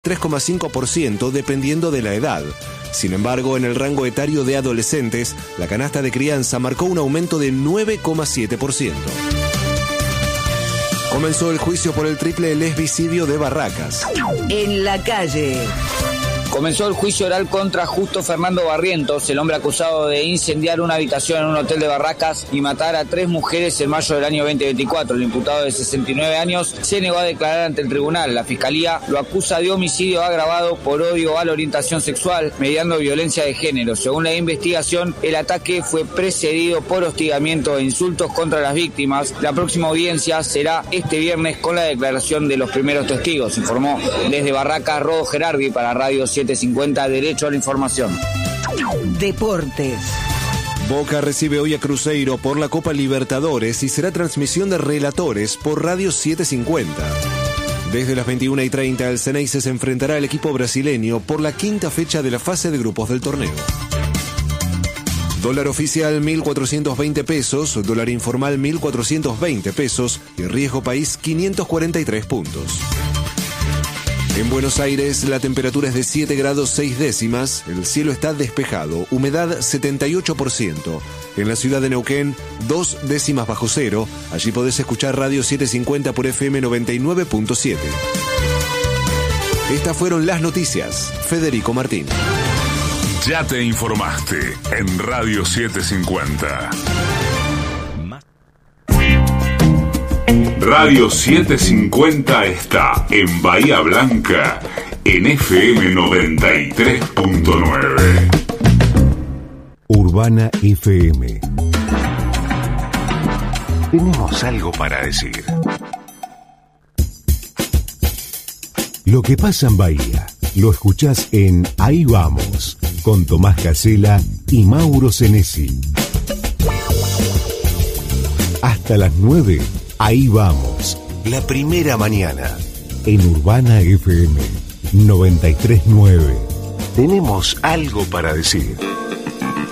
3,5% dependiendo de la edad. Sin embargo, en el rango etario de adolescentes, la canasta de crianza marcó un aumento de 9,7%. Comenzó el juicio por el triple lesbicidio de Barracas. En la calle. Comenzó el juicio oral contra Justo Fernando Barrientos, el hombre acusado de incendiar una habitación en un hotel de Barracas y matar a 3 mujeres en mayo del año 2024. El imputado de 69 años se negó a declarar ante el tribunal. La fiscalía lo acusa de homicidio agravado por odio a la orientación sexual mediando violencia de género. Según la investigación, el ataque fue precedido por hostigamiento e insultos contra las víctimas. La próxima audiencia será este viernes con la declaración de los primeros testigos, informó desde Barracas Rodo Gerardi para Radio 750 Derecho a la Información. Deportes. Boca recibe hoy a Cruzeiro por la Copa Libertadores y será transmisión de relatores por Radio 750. Desde las 21:30 el Ceneice se enfrentará al equipo brasileño por la quinta fecha de la fase de grupos del torneo. Dólar oficial 1.420 pesos, dólar informal 1.420 pesos y riesgo país 543 puntos. En Buenos Aires la temperatura es de 7 grados 6 décimas, el cielo está despejado, humedad 78%. En la ciudad de Neuquén, 2 décimas bajo cero, allí podés escuchar Radio 750 por FM 99.7. Estas fueron las noticias. Federico Martín. Ya te informaste en Radio 750. Radio 750 está en Bahía Blanca en FM 93.9. Urbana FM. Tenemos algo para decir. Lo que pasa en Bahía lo escuchás en Ahí Vamos, con Tomás Casela y Mauro Senesi. Hasta las 9, Ahí Vamos, la primera mañana, en Urbana FM 93.9. Tenemos algo para decir.